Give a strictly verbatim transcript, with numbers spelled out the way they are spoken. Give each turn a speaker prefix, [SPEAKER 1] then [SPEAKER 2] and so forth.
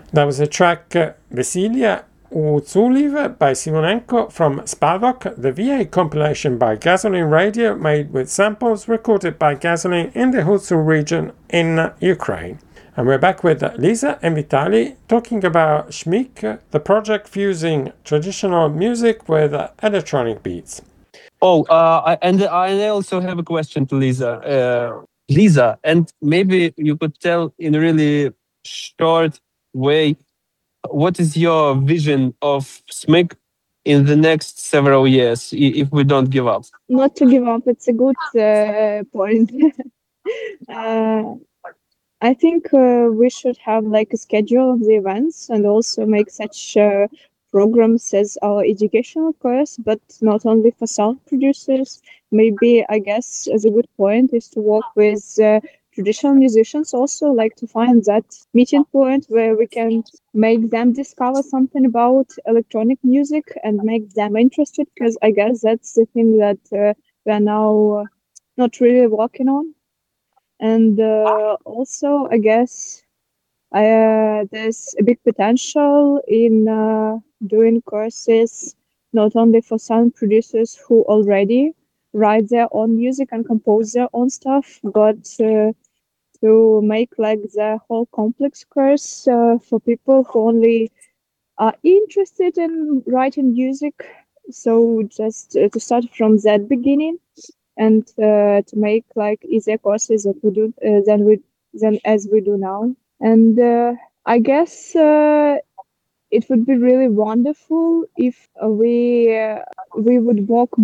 [SPEAKER 1] That was a track uh, Vesilia Uzulive by Simonenko from Spalvok, the V A compilation by Gasoline Radio made with samples recorded by Gasoline in the Hutsul region in uh, Ukraine. And we're back with Lisa and Vitali talking about Shmik, the project fusing traditional music with uh, electronic beats.
[SPEAKER 2] Oh, uh, I, and I also have a question to Lisa. Uh, Lisa, and maybe you could tell in a really short way, what is your vision of S M I C in the next several years if we don't give up?
[SPEAKER 3] Not to give up, it's a good uh, point. uh, I think uh, we should have like a schedule of the events and also make such uh, programs as our educational course, but not only for sound producers. Maybe, I guess, as a good point is to work with uh, traditional musicians also, like to find that meeting point where we can make them discover something about electronic music and make them interested, because I guess that's the thing that uh, we are now not really working on. And uh, also, I guess uh, there's a big potential in uh, doing courses not only for sound producers who already write their own music and compose their own stuff, but uh, to make like the whole complex course uh, for people who only are interested in writing music. So just uh, to start from that beginning and uh, to make like easier courses that we do uh, than we than as we do now. And uh, I guess uh, it would be really wonderful if uh, we uh, we would work